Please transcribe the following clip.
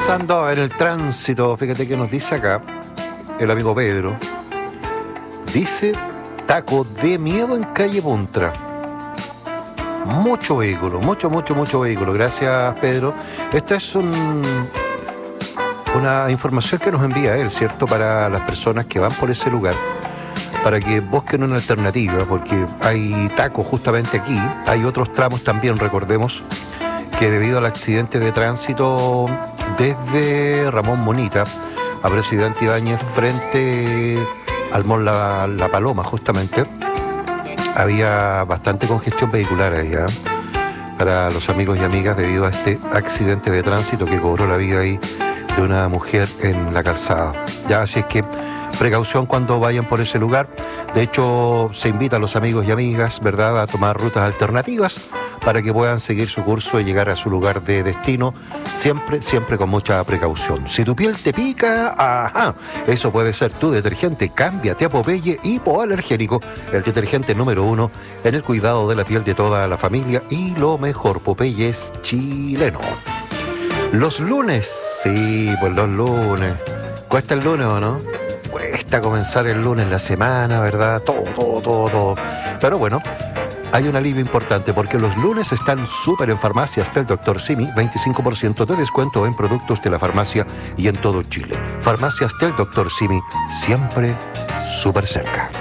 pasando en el tránsito? Fíjate que nos dice acá el amigo Pedro. Dice taco de miedo en calle Puntra. Mucho vehículo, mucho vehículo. Gracias, Pedro. Esta es una información que nos envía él, ¿cierto? Para las personas que van por ese lugar, para que busquen una alternativa, porque hay tacos justamente aquí. Hay otros tramos también, recordemos, que debido al accidente de tránsito desde Ramón Monita a Presidente Ibáñez frente al Mall La Paloma, justamente, había bastante congestión vehicular ahí, ¿eh? Para los amigos y amigas, debido a este accidente de tránsito que cobró la vida ahí de una mujer en la calzada. Ya, así es que precaución cuando vayan por ese lugar. De hecho, se invita a los amigos y amigas, ¿verdad?, a tomar rutas alternativas para que puedan seguir su curso y llegar a su lugar de destino, siempre con mucha precaución. Si tu piel te pica, ajá, eso puede ser tu detergente. Cámbiate a Popeye Hipoalergénico, el detergente número 1 en el cuidado de la piel de toda la familia, y lo mejor, Popeye es chileno. Los lunes, sí, pues los lunes. ¿Cuesta el lunes o no? Cuesta comenzar el lunes, la semana, ¿verdad? Todo. Pero bueno, hay un alivio importante porque los lunes están súper en Farmacias del Dr. Simi, 25% de descuento en productos de la farmacia y en todo Chile. Farmacias del Dr. Simi, siempre súper cerca.